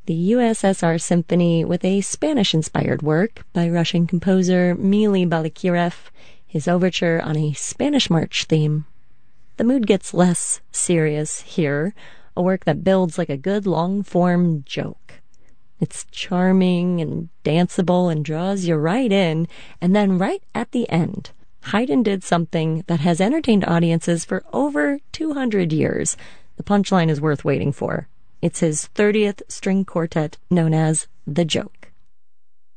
the USSR Symphony with a Spanish-inspired work by Russian composer Mily Balakirev, his overture on a Spanish march theme. The mood gets less serious here, a work that builds like a good long-form joke. It's charming and danceable and draws you right in, and then right at the end, Haydn did something that has entertained audiences for over 200 years. The punchline is worth waiting for. It's his 30th string quartet known as The Joke.